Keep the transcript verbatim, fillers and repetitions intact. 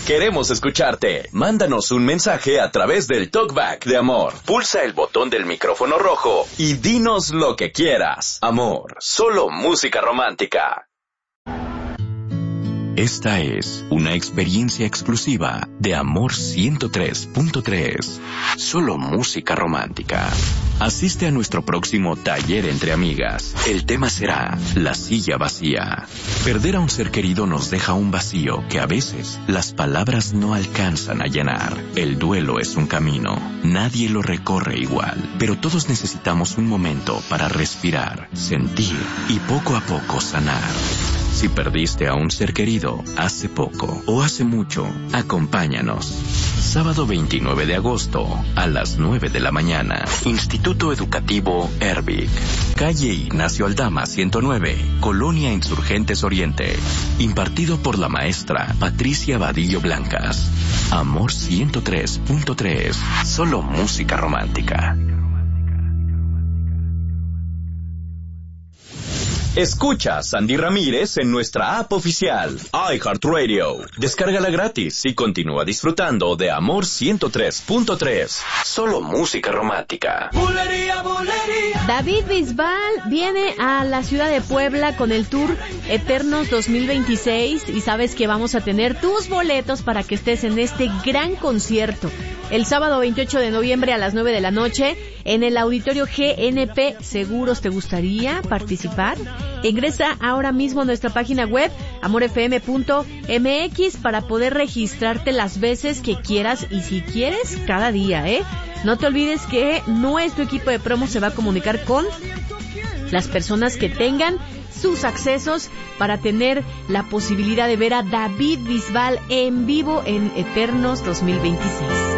Queremos escucharte. Mándanos un mensaje a través del Talkback de Amor. Pulsa el botón del micrófono rojo y dinos lo que quieras. Amor, solo música romántica. Esta es una experiencia exclusiva de Amor ciento tres punto tres. Solo música romántica. Asiste a nuestro próximo taller entre amigas. El tema será la silla vacía. Perder a un ser querido nos deja un vacío que a veces las palabras no alcanzan a llenar. El duelo es un camino. Nadie lo recorre igual, pero todos necesitamos un momento para respirar, sentir y poco a poco sanar. Si perdiste a un ser querido hace poco o hace mucho, acompáñanos. Sábado veintinueve de agosto a las nueve de la mañana. Instituto Educativo Erbic. Calle Ignacio Aldama ciento nueve, Colonia Insurgentes Oriente. Impartido por la maestra Patricia Vadillo Blancas. Amor ciento tres punto tres. Solo música romántica. Escucha a Sandy Ramírez en nuestra app oficial, iHeartRadio. Descárgala gratis y continúa disfrutando de Amor ciento tres punto tres. Solo música romántica. Bulería, bulería. David Bisbal viene a la ciudad de Puebla con el tour Eternos dos mil veintiséis y sabes que vamos a tener tus boletos para que estés en este gran concierto. El sábado veintiocho de noviembre a las nueve de la noche en el Auditorio G N P. ¿Seguros te gustaría participar? Ingresa ahora mismo a nuestra página web amor f m punto m x para poder registrarte las veces que quieras y si quieres cada día, ¿eh? No te olvides que nuestro equipo de promo se va a comunicar con las personas que tengan sus accesos para tener la posibilidad de ver a David Bisbal en vivo en Eternos dos mil veintiséis.